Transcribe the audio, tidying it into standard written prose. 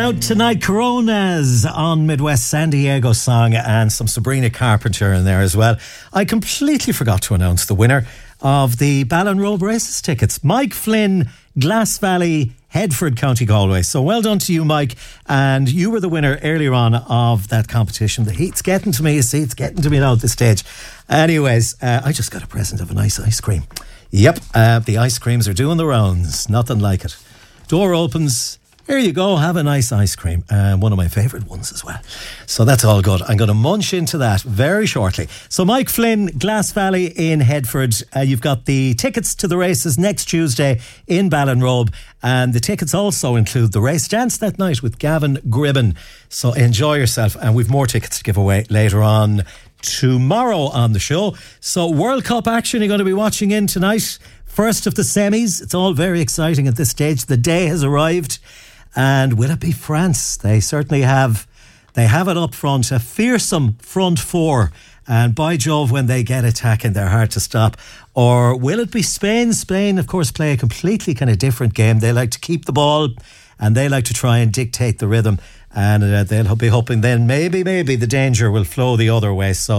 out tonight, Coronas on Midwest San Diego song and some Sabrina Carpenter in there as well. I completely forgot to announce the winner of the Ballinrobe Races tickets. Mike Flynn, Glass Valley, Headford, County Galway. So well done to you, Mike. And you were the winner earlier on of that competition. The heat's getting to me, you see. It's getting to me now at this stage. Anyways, I just got a present of a nice ice cream. Yep, the ice creams are doing the rounds. Nothing like it. Door opens. Here you go, have a nice ice cream. One of my favourite ones as well. So that's all good. I'm going to munch into that very shortly. So Mike Flynn, Glass Valley in Headford. You've got the tickets to the races next Tuesday in Ballinrobe. And the tickets also include the race dance that night with Gavin Gribben. So enjoy yourself. And we've more tickets to give away later on tomorrow on the show. So World Cup action you're going to be watching in tonight. First of the semis. It's all very exciting at this stage. The day has arrived. And will it be France? They certainly have. They have it up front, a fearsome front four. And by Jove, when they get attacking, they're hard to stop. Or will it be Spain? Spain, of course, play a completely kind of different game. They like to keep the ball and they like to try and dictate the rhythm. And they'll be hoping then maybe the danger will flow the other way. So